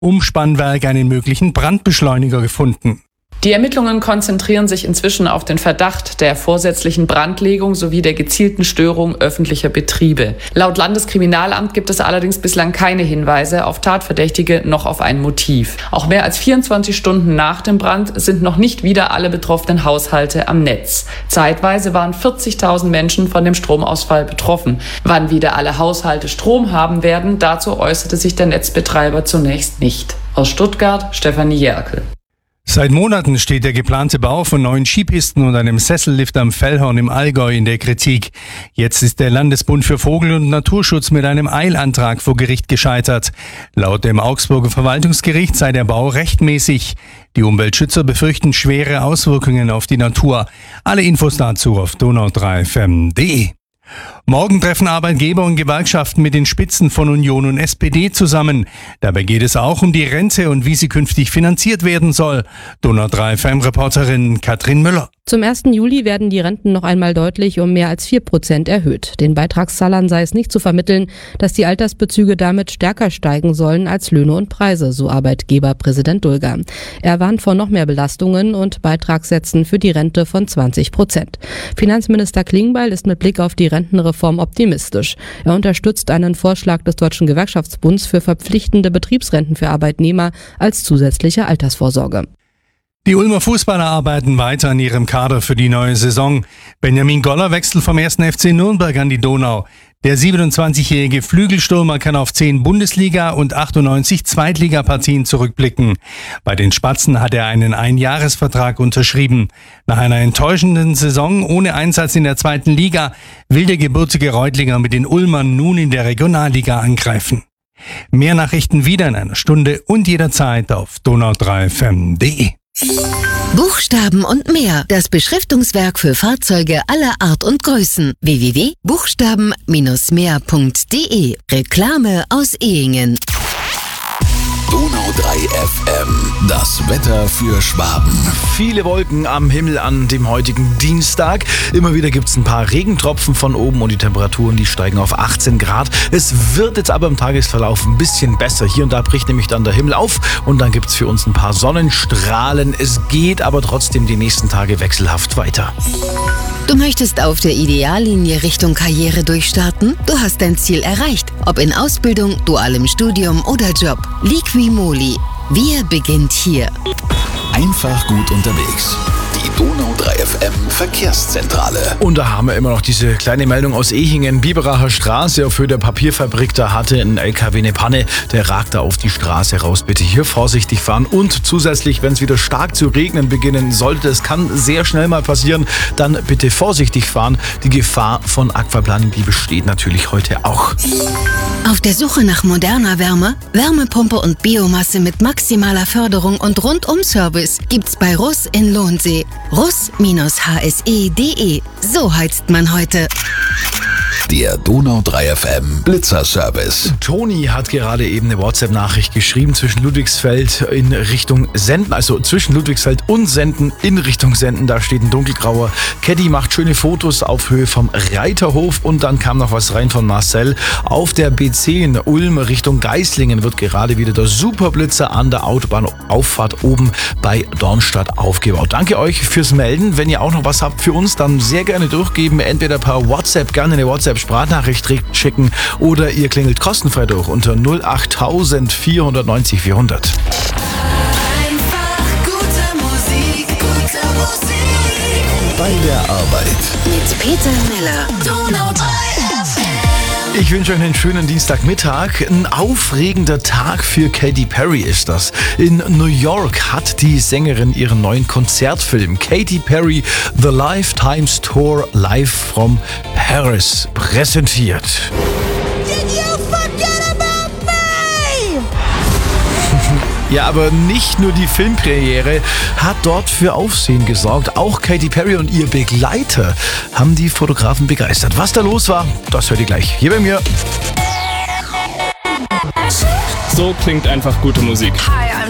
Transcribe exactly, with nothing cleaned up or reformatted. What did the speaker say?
Umspannwerk einen möglichen Brandbeschleuniger gefunden. Die Ermittlungen konzentrieren sich inzwischen auf den Verdacht der vorsätzlichen Brandlegung sowie der gezielten Störung öffentlicher Betriebe. Laut Landeskriminalamt gibt es allerdings bislang keine Hinweise auf Tatverdächtige noch auf ein Motiv. Auch mehr als vierundzwanzig Stunden nach dem Brand sind noch nicht wieder alle betroffenen Haushalte am Netz. Zeitweise waren vierzigtausend Menschen von dem Stromausfall betroffen. Wann wieder alle Haushalte Strom haben werden, dazu äußerte sich der Netzbetreiber zunächst nicht. Aus Stuttgart, Stefanie Jerkel. Seit Monaten steht der geplante Bau von neuen Skipisten und einem Sessellift am Fellhorn im Allgäu in der Kritik. Jetzt ist der Landesbund für Vogel- und Naturschutz mit einem Eilantrag vor Gericht gescheitert. Laut dem Augsburger Verwaltungsgericht sei der Bau rechtmäßig. Die Umweltschützer befürchten schwere Auswirkungen auf die Natur. Alle Infos dazu auf donau drei F M punkt de. Morgen treffen Arbeitgeber und Gewerkschaften mit den Spitzen von Union und S P D zusammen. Dabei geht es auch um die Rente und wie sie künftig finanziert werden soll. donau drei F M-Reporterin Katrin Müller. Zum ersten Juli werden die Renten noch einmal deutlich um mehr als vier Prozent erhöht. Den Beitragszahlern sei es nicht zu vermitteln, dass die Altersbezüge damit stärker steigen sollen als Löhne und Preise, so Arbeitgeberpräsident Dulger. Er warnt vor noch mehr Belastungen und Beitragssätzen für die Rente von zwanzig Prozent. Finanzminister Klingbeil ist mit Blick auf die Rentenreform optimistisch. Er unterstützt einen Vorschlag des Deutschen Gewerkschaftsbunds für verpflichtende Betriebsrenten für Arbeitnehmer als zusätzliche Altersvorsorge. Die Ulmer Fußballer arbeiten weiter an ihrem Kader für die neue Saison. Benjamin Goller wechselt vom ersten F C Nürnberg an die Donau. Der siebenundzwanzigjährige Flügelstürmer kann auf zehn Bundesliga- und achtundneunzig Zweitligapartien zurückblicken. Bei den Spatzen hat er einen Einjahresvertrag unterschrieben. Nach einer enttäuschenden Saison ohne Einsatz in der zweiten Liga will der gebürtige Reutlinger mit den Ulmern nun in der Regionalliga angreifen. Mehr Nachrichten wieder in einer Stunde und jederzeit auf donau drei F M punkt de. Buchstaben und mehr. Das Beschriftungswerk für Fahrzeuge aller Art und Größen. w w w punkt buchstaben Bindestrich mehr punkt de. Reklame aus Ehingen. Donau drei F M. Das Wetter für Schwaben. Viele Wolken am Himmel an dem heutigen Dienstag. Immer wieder gibt es ein paar Regentropfen von oben und die Temperaturen, die steigen auf achtzehn Grad. Es wird jetzt aber im Tagesverlauf ein bisschen besser. Hier und da bricht nämlich dann der Himmel auf und dann gibt es für uns ein paar Sonnenstrahlen. Es geht aber trotzdem die nächsten Tage wechselhaft weiter. Du möchtest auf der Ideallinie Richtung Karriere durchstarten? Du hast dein Ziel erreicht. Ob in Ausbildung, dualem Studium oder Job. Liqui-Moly. Wir beginnt hier. Einfach gut unterwegs. Die Donau drei F M Verkehrszentrale. Und da haben wir immer noch diese kleine Meldung aus Ehingen. Biberacher Straße auf Höhe der Papierfabrik. Da hatte ein L K W eine Panne. Der ragt da auf die Straße raus. Bitte hier vorsichtig fahren. Und zusätzlich, wenn es wieder stark zu regnen beginnen sollte, es kann sehr schnell mal passieren, dann bitte vorsichtig fahren. Die Gefahr von Aquaplaning, die besteht natürlich heute auch. Auf der Suche nach moderner Wärme, Wärmepumpe und Biomasse mit maximaler Förderung und Rundum-Service gibt's bei Russ in Lohnsee. russ H S E punkt de. So heizt man heute. Der Donau drei F M Blitzerservice. Toni hat gerade eben eine WhatsApp-Nachricht geschrieben zwischen Ludwigsfeld in Richtung Senden, also zwischen Ludwigsfeld und Senden in Richtung Senden. Da steht ein dunkelgrauer Caddy, macht schöne Fotos auf Höhe vom Reiterhof und dann kam noch was rein von Marcel. Auf der B zehn Ulm Richtung Geislingen wird gerade wieder der Superblitzer an der Autobahnauffahrt oben bei Dornstadt aufgebaut. Danke euch fürs Melden. Wenn ihr auch noch was habt für uns, dann sehr gerne durchgeben. Entweder per WhatsApp, gerne eine WhatsApp-Sprachnachricht schicken oder ihr klingelt kostenfrei durch unter null acht vier neun null vierhundert. Einfach gute Musik, gute Musik. Bei der Arbeit. Mit Peter Miller. Donau drei F M. Ich wünsche euch einen schönen Dienstagmittag. Ein aufregender Tag für Katy Perry ist das. In New York hat die Sängerin ihren neuen Konzertfilm Katy Perry The Lifetimes Tour Live from Paris präsentiert. Did you forget about me? Ja, aber nicht nur die Filmpremiere hat dort für Aufsehen gesorgt. Auch Katy Perry und ihr Begleiter haben die Fotografen begeistert. Was da los war, das hört ihr gleich hier bei mir. So klingt einfach gute Musik. Hi, I'm